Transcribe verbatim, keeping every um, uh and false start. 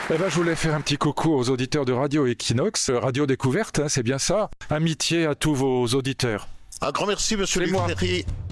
Eh ben, je voulais faire un petit coucou aux auditeurs de Radio Equinox, Radio Découverte, hein, c'est bien ça. Amitié à tous vos auditeurs. Un grand merci, monsieur C'est moi. Luc Ferry.